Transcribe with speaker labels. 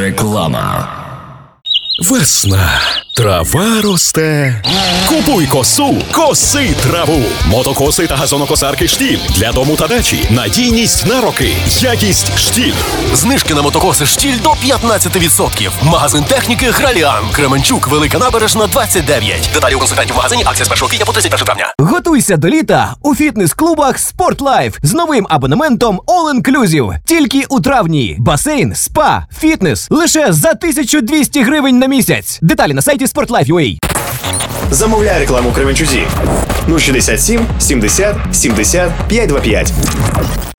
Speaker 1: Реклама.
Speaker 2: Весна. Трава росте. Купуй косу, коси траву. Мотокоси та газонокосарки «Штіль». Для дому та дачі. Надійність на роки. Якість «Штіль».
Speaker 3: Знижки на мотокоси «Штіль» до 15%. Магазин техніки «Граліан». Кременчук, Велика Набережна, 29. Деталі у консультантів в магазині. Акція з 1 квітня по 31 травня.
Speaker 4: Готуйся до літа у фітнес-клубах «Спортлайф» з новим абонементом All Inclusive. Тільки у травні. Басейн, спа, фітнес. Лише за 1200 гривень на місяць. Деталі на сайті Sportlife.ua.
Speaker 5: Замовляй рекламу в Кременчузі. 067 70 70 525.